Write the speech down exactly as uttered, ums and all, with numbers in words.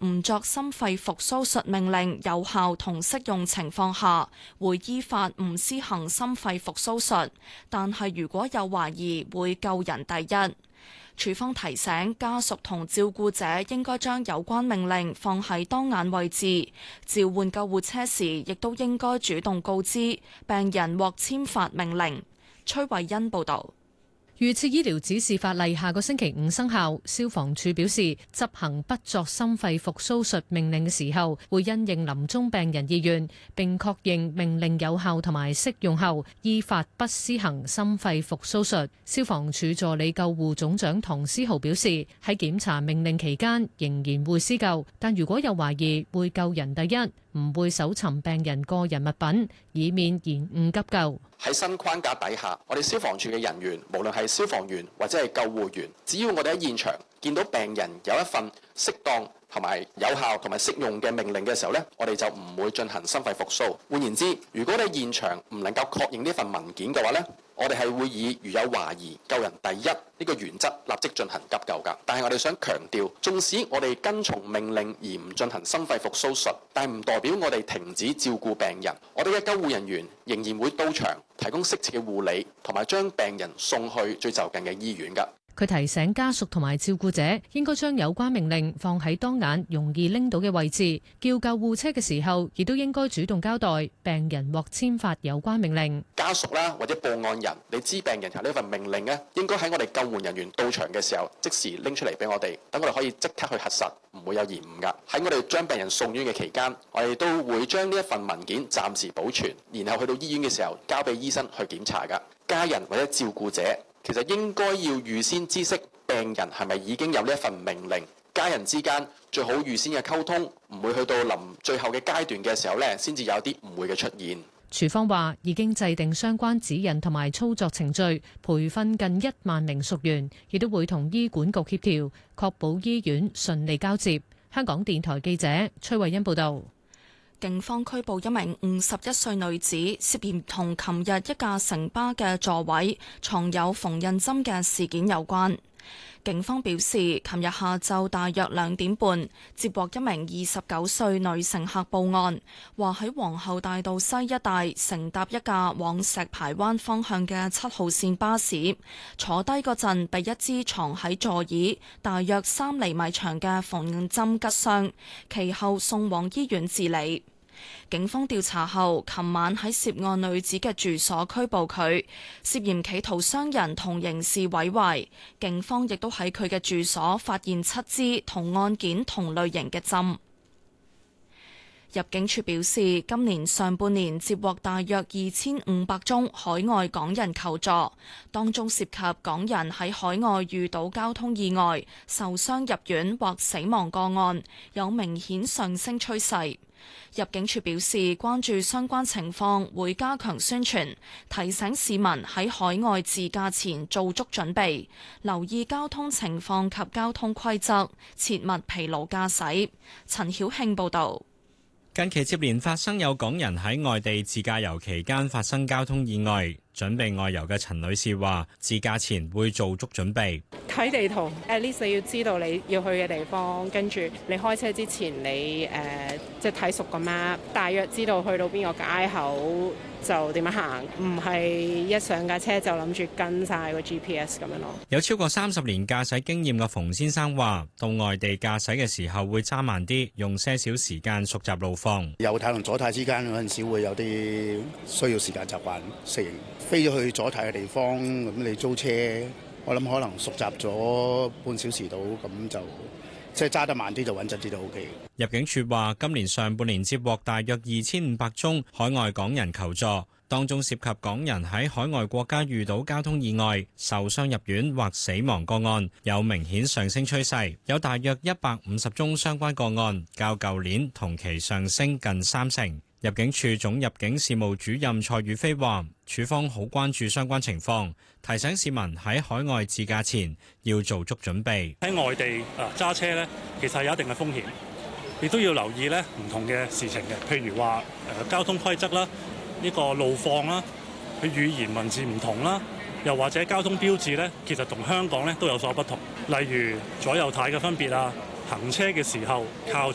唔作心肺復甦術命令有效同適用情況下，會依法唔施行心肺復甦術，但係如果有懷疑，會救人第一。署方提醒家屬同照顧者應該將有關命令放喺當眼位置，召喚救護車時亦都應該主動告知病人獲簽發命令。崔慧欣報導。 預設醫療指示法例下個星期五生效，消防處表示執行不作心肺復甦術命令嘅時候，會因應臨終病人意願，並確認命令有效同埋適用後，依法不施行心肺復甦術。消防處助理救護總長唐思豪表示，喺檢查命令期間仍然會施救，但如果有懷疑，會救人第一，唔會搜尋病人個人物品，以免延誤急救。 喺新框架底下，我哋消防處嘅人員，無論係消防員或者係救護員，只要我哋喺現場見到病人有一份適當同埋有效同埋適用嘅命令嘅時候呢，我哋就唔會進行心肺復甦。換言之，如果你喺現場唔能夠確認呢份文件嘅話呢，我哋係會以如有懷疑救人第一呢個原則立即進行急救㗎。但係我哋想強調，縱使我哋跟從命令而唔進行心肺復甦術，但係唔代表我哋停止照顧病人。我哋嘅救護人員仍然會到場提供適切嘅護理，同埋將病人送去最就近嘅醫院㗎。 佢提醒家屬同埋照顧者應該將有關命令放喺當眼容易拎到嘅位置，叫救護車嘅時候，亦都應該主動交代病人獲簽發有關命令。 家屬啦或者報案人，你知病人有呢份命令呢，應該喺我哋救援人員到場嘅時候，即時拎出嚟俾我哋，等我哋可以即刻去核實，唔會有延誤㗎。喺我哋將病人送院嘅期間，我哋都會將呢一份文件暫時保存，然後去到醫院嘅時候交俾醫生去檢查㗎。家人或者照顧者其實應該要預先知悉病人係咪已經有呢一份命令，家人之間最好預先嘅溝通，唔會去到臨最後嘅階段嘅時候呢，先至有啲誤會嘅出現。 署方話已經制定相關指引同埋操作程序，培訓近一萬名屬員，亦都會同醫管局協調，確保醫院順利交接。香港電台記者崔慧欣報道。 警方拘捕一名五十一歲女子，涉嫌同琴日一架城巴嘅座位藏有縫紉針嘅事件有關。警方表示，琴日下晝大約兩點半，接獲一名二十九歲女乘客報案，話喺皇后大道西一帶乘搭一架往石排灣方向嘅七號線巴士，坐低嗰陣被一支藏喺座椅大約三厘米長嘅縫紉針拮傷，其後送往醫院治理。警方調查後，琴晚喺涉案女子嘅住所拘捕佢，涉嫌企圖傷人同刑事毀壞。警方亦都喺佢嘅住所發現七支同案件同類型嘅針。入境處表示，今年上半年接獲大約二千五百宗海外港人求助，當中涉及港人喺海外遇到交通意外、受傷入院或死亡個案，有明顯上升趨勢。入境處表示，關注相關情況，會加強宣傳，提醒市民喺海外自駕前做足準備，留意交通情況及交通規則，切勿疲勞駕駛。陳曉慶報導。 近期接連發生有港人喺外地自駕遊期間發生交通意外，準備外遊嘅陳女士話：自駕前會做足準備， 睇地圖 ，at least 你要知道你要去嘅地方，跟住你開車之前你誒、呃、即係睇熟個 map，大約知道去到邊個街口就點樣行，唔係一上架車就諗住跟晒個 G P S 咁樣咯。 有超過三十年駕駛經驗嘅馮先生話：到外地駕駛嘅時候會揸慢啲，用些少時間熟習路況。 右軚同左軚之間嗰陣時會有啲需要時間習慣適應。飛咗去左軚嘅地方，咁你租車，我諗可能熟習咗半小時到，咁就即係揸得慢啲就穩陣啲就 O K。 入境處話，今年上半年接獲大約二千五百宗海外港人求助，當中涉及港人喺海外國家遇到交通意外、受傷入院或死亡個案，有明顯上升趨勢，有大約一百五十宗相關個案，較舊年同期上升近三成。入境處總入境事務主任蔡宇飛話，處方好關注相關情況，提醒市民喺海外自駕前要做足準備。 喺外地啊揸車咧，其實有一定嘅風險，亦都要留意咧唔同嘅事情嘅，譬如話誒交通規則啦，呢個路況啦，佢語言文字唔同啦，又或者交通標誌咧，其實同香港咧都有所不同，例如左右軚嘅分別啊。行車嘅時候靠